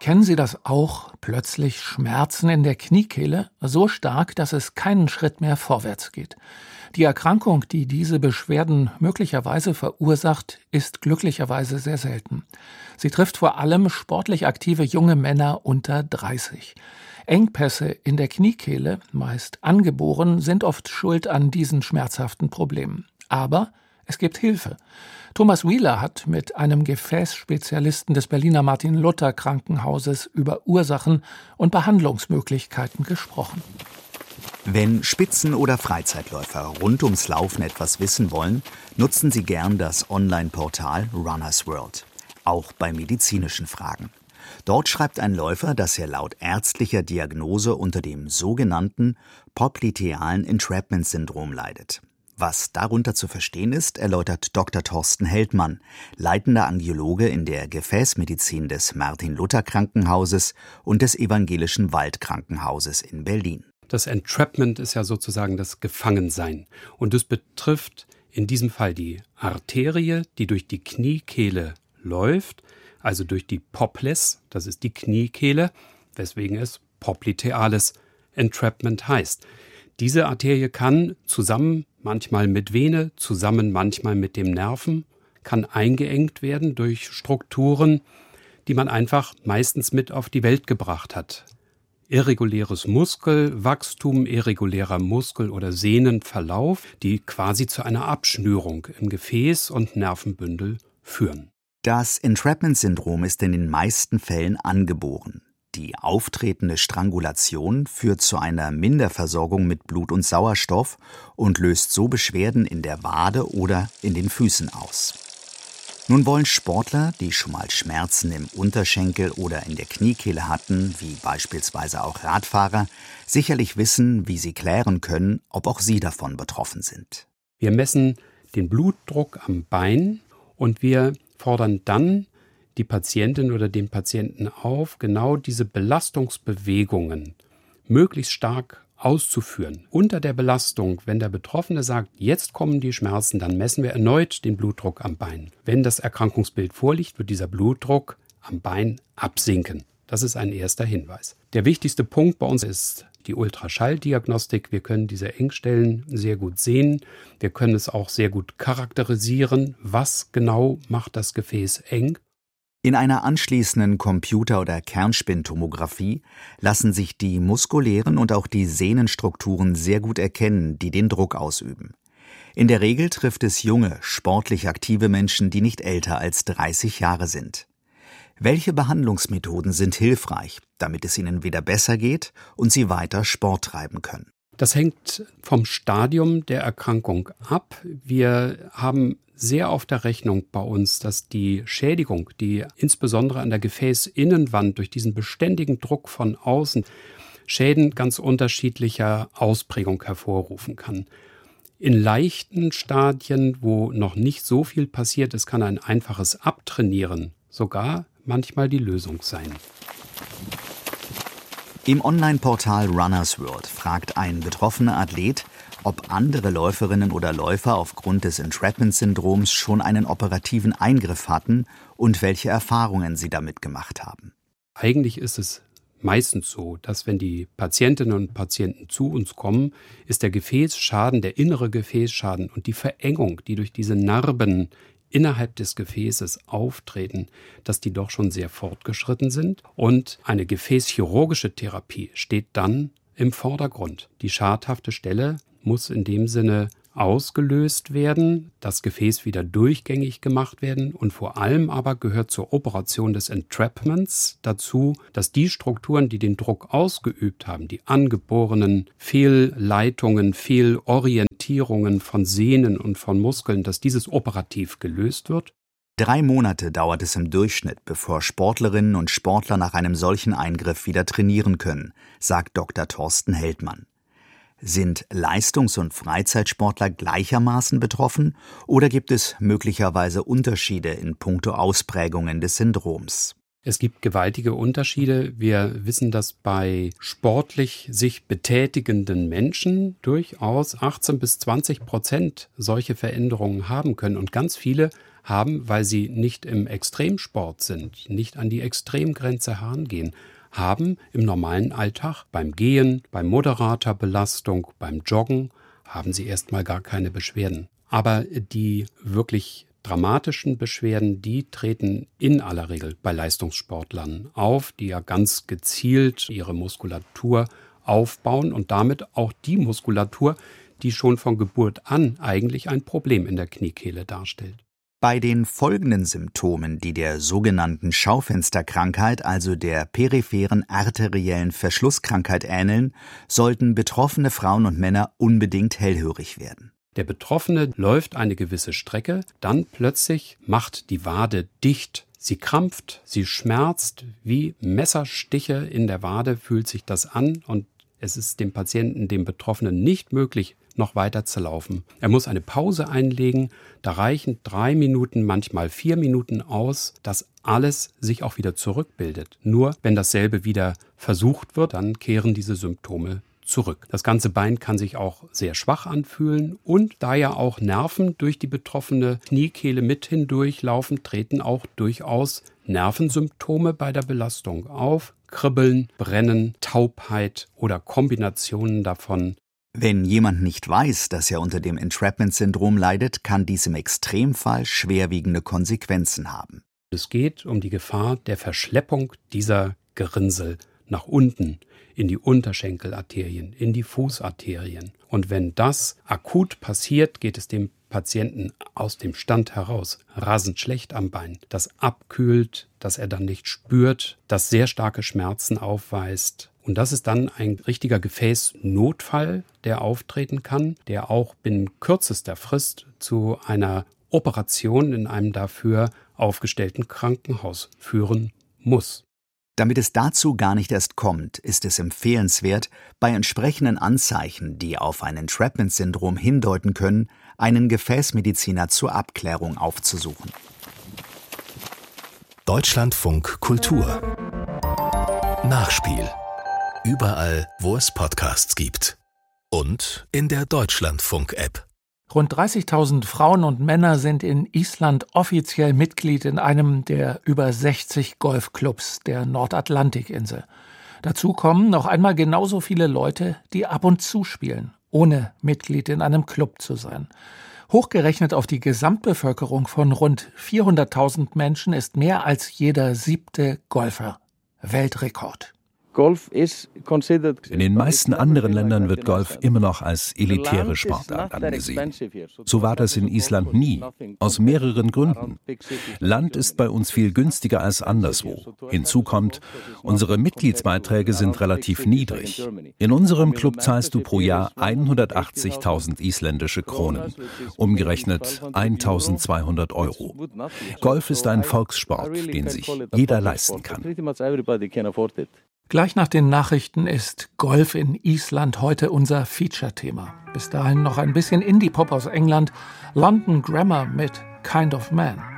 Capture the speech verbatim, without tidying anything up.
Kennen Sie das auch? Plötzlich Schmerzen in der Kniekehle, so stark, dass es keinen Schritt mehr vorwärts geht. Die Erkrankung, die diese Beschwerden möglicherweise verursacht, ist glücklicherweise sehr selten. Sie trifft vor allem sportlich aktive junge Männer unter dreißig. Engpässe in der Kniekehle, meist angeboren, sind oft schuld an diesen schmerzhaften Problemen. Aber es gibt Hilfe. Thomas Wieler hat mit einem Gefäßspezialisten des Berliner Martin-Luther-Krankenhauses über Ursachen und Behandlungsmöglichkeiten gesprochen. Wenn Spitzen- oder Freizeitläufer rund ums Laufen etwas wissen wollen, nutzen sie gern das Online-Portal Runner's World, auch bei medizinischen Fragen. Dort schreibt ein Läufer, dass er laut ärztlicher Diagnose unter dem sogenannten poplitealen Entrapment-Syndrom leidet. Was darunter zu verstehen ist, erläutert Doktor Thorsten Heldmann, leitender Angiologe in der Gefäßmedizin des Martin-Luther-Krankenhauses und des Evangelischen Waldkrankenhauses in Berlin. Das Entrapment ist ja sozusagen das Gefangensein. Und es betrifft in diesem Fall die Arterie, die durch die Kniekehle läuft, also durch die Poplis, das ist die Kniekehle, weswegen es popliteales Entrapment heißt. Diese Arterie kann zusammen, manchmal mit Vene, zusammen manchmal mit dem Nerven, kann eingeengt werden durch Strukturen, die man einfach meistens mit auf die Welt gebracht hat. Irreguläres Muskelwachstum, irregulärer Muskel- oder Sehnenverlauf, die quasi zu einer Abschnürung im Gefäß und Nervenbündel führen. Das Entrapment-Syndrom ist in den meisten Fällen angeboren. Die auftretende Strangulation führt zu einer Minderversorgung mit Blut und Sauerstoff und löst so Beschwerden in der Wade oder in den Füßen aus. Nun wollen Sportler, die schon mal Schmerzen im Unterschenkel oder in der Kniekehle hatten, wie beispielsweise auch Radfahrer, sicherlich wissen, wie sie klären können, ob auch sie davon betroffen sind. Wir messen den Blutdruck am Bein und wir fordern dann die Patientin oder den Patienten auf, genau diese Belastungsbewegungen möglichst stark auszuführen. Unter der Belastung, wenn der Betroffene sagt, jetzt kommen die Schmerzen, dann messen wir erneut den Blutdruck am Bein. Wenn das Erkrankungsbild vorliegt, wird dieser Blutdruck am Bein absinken. Das ist ein erster Hinweis. Der wichtigste Punkt bei uns ist die Ultraschalldiagnostik. Wir können diese Engstellen sehr gut sehen. Wir können es auch sehr gut charakterisieren. Was genau macht das Gefäß eng? In einer anschließenden Computer- oder Kernspintomographie lassen sich die muskulären und auch die Sehnenstrukturen sehr gut erkennen, die den Druck ausüben. In der Regel trifft es junge, sportlich aktive Menschen, die nicht älter als dreißig Jahre sind. Welche Behandlungsmethoden sind hilfreich, damit es ihnen wieder besser geht und sie weiter Sport treiben können? Das hängt vom Stadium der Erkrankung ab. Wir haben sehr auf der Rechnung bei uns, dass die Schädigung, die insbesondere an der Gefäßinnenwand durch diesen beständigen Druck von außen Schäden ganz unterschiedlicher Ausprägung hervorrufen kann. In leichten Stadien, wo noch nicht so viel passiert ist, kann ein einfaches Abtrainieren sogar manchmal die Lösung sein. Im Online-Portal Runner's World fragt ein betroffener Athlet, ob andere Läuferinnen oder Läufer aufgrund des Entrapment-Syndroms schon einen operativen Eingriff hatten und welche Erfahrungen sie damit gemacht haben. Eigentlich ist es meistens so, dass wenn die Patientinnen und Patienten zu uns kommen, ist der Gefäßschaden, der innere Gefäßschaden und die Verengung, die durch diese Narben innerhalb des Gefäßes auftreten, dass die doch schon sehr fortgeschritten sind. Und eine gefäßchirurgische Therapie steht dann im Vordergrund. Die schadhafte Stelle muss in dem Sinne ausgelöst werden, das Gefäß wieder durchgängig gemacht werden und vor allem aber gehört zur Operation des Entrapments dazu, dass die Strukturen, die den Druck ausgeübt haben, die angeborenen Fehlleitungen, Fehlorientierungen von Sehnen und von Muskeln, dass dieses operativ gelöst wird. Drei Monate dauert es im Durchschnitt, bevor Sportlerinnen und Sportler nach einem solchen Eingriff wieder trainieren können, sagt Doktor Thorsten Heldmann. Sind Leistungs- und Freizeitsportler gleichermaßen betroffen oder gibt es möglicherweise Unterschiede in puncto Ausprägungen des Syndroms? Es gibt gewaltige Unterschiede. Wir wissen, dass bei sportlich sich betätigenden Menschen durchaus achtzehn bis zwanzig Prozent solche Veränderungen haben können und ganz viele haben, weil sie nicht im Extremsport sind, nicht an die Extremgrenze herangehen, haben im normalen Alltag beim Gehen, bei moderater Belastung, beim Joggen, haben sie erstmal gar keine Beschwerden. Aber die wirklich dramatischen Beschwerden, die treten in aller Regel bei Leistungssportlern auf, die ja ganz gezielt ihre Muskulatur aufbauen und damit auch die Muskulatur, die schon von Geburt an eigentlich ein Problem in der Kniekehle darstellt. Bei den folgenden Symptomen, die der sogenannten Schaufensterkrankheit, also der peripheren arteriellen Verschlusskrankheit ähneln, sollten betroffene Frauen und Männer unbedingt hellhörig werden. Der Betroffene läuft eine gewisse Strecke, dann plötzlich macht die Wade dicht. Sie krampft, sie schmerzt, wie Messerstiche in der Wade fühlt sich das an und es ist dem Patienten, dem Betroffenen nicht möglich, noch weiter zu laufen. Er muss eine Pause einlegen, da reichen drei Minuten, manchmal vier Minuten aus, dass alles sich auch wieder zurückbildet. Nur wenn dasselbe wieder versucht wird, dann kehren diese Symptome zurück. Das ganze Bein kann sich auch sehr schwach anfühlen und da ja auch Nerven durch die betroffene Kniekehle mit hindurchlaufen, treten auch durchaus Nervensymptome bei der Belastung auf. Kribbeln, Brennen, Taubheit oder Kombinationen davon. Wenn jemand nicht weiß, dass er unter dem Entrapment-Syndrom leidet, kann dies im Extremfall schwerwiegende Konsequenzen haben. Es geht um die Gefahr der Verschleppung dieser Gerinnsel nach unten in die Unterschenkelarterien, in die Fußarterien. Und wenn das akut passiert, geht es dem Patienten aus dem Stand heraus rasend schlecht am Bein. Das abkühlt, dass er dann nicht spürt, das sehr starke Schmerzen aufweist. Und das ist dann ein richtiger Gefäßnotfall, der auftreten kann, der auch binnen kürzester Frist zu einer Operation in einem dafür aufgestellten Krankenhaus führen muss. Damit es dazu gar nicht erst kommt, ist es empfehlenswert, bei entsprechenden Anzeichen, die auf ein Entrapment-Syndrom hindeuten können, einen Gefäßmediziner zur Abklärung aufzusuchen. Deutschlandfunk Kultur Nachspiel. Überall, wo es Podcasts gibt. Und in der Deutschlandfunk-App. Rund dreißigtausend Frauen und Männer sind in Island offiziell Mitglied in einem der über sechzig Golfclubs der Nordatlantikinsel. Dazu kommen noch einmal genauso viele Leute, die ab und zu spielen, ohne Mitglied in einem Club zu sein. Hochgerechnet auf die Gesamtbevölkerung von rund vierhunderttausend Menschen ist mehr als jeder siebte Golfer Weltrekord. In den meisten anderen Ländern wird Golf immer noch als elitäre Sportart angesehen. So war das in Island nie, aus mehreren Gründen. Land ist bei uns viel günstiger als anderswo. Hinzu kommt, unsere Mitgliedsbeiträge sind relativ niedrig. In unserem Club zahlst du pro Jahr hundertachtzigtausend isländische Kronen, umgerechnet eintausendzweihundert Euro. Golf ist ein Volkssport, den sich jeder leisten kann. Gleich nach den Nachrichten ist Golf in Island heute unser Feature-Thema. Bis dahin noch ein bisschen Indie-Pop aus England, London Grammar mit Kind of Man.